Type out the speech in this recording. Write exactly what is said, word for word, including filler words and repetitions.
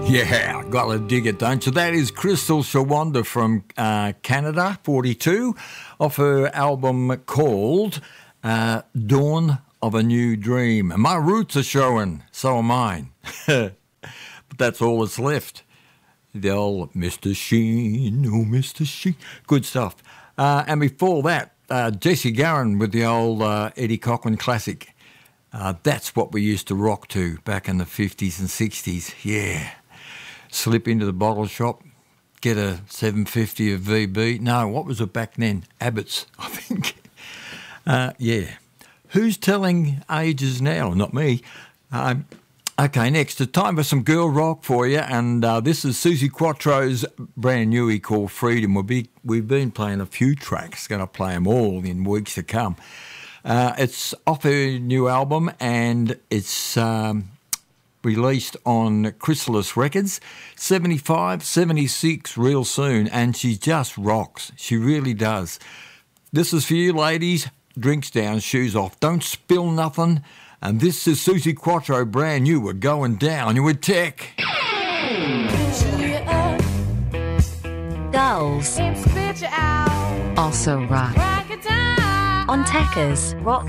Yeah, gotta dig it, don't you? That is Crystal Shawanda from uh, Canada, forty-two, off her album called uh, Dawn of a New Dream. My roots are showing, so are mine. But that's all that's left. The old Mister Sheen, oh Mister Sheen. Good stuff. Uh, and before that, uh, Jesse Garron with the old uh, Eddie Cochran classic. Uh, that's what we used to rock to back in the fifties and sixties. Yeah. Slip into the bottle shop, get a seven fifty of V B. No, what was it back then? Abbott's, I think. Uh, yeah. Who's telling ages now? Not me. Um, okay, next, it's time for some girl rock for you, and uh, this is Suzi Quatro's brand newie called Freedom. We'll be, we've been playing a few tracks, going to play them all in weeks to come. Uh, it's off her new album, and it's um, released on Chrysalis Records, seventy-five, seventy-six real soon, and she just rocks. She really does. This is for you ladies. Drinks down, shoes off. Don't spill nothing. And this is Suzi Quatro, brand new. We're going down. You with tech. Girls also rock. On Techers Rock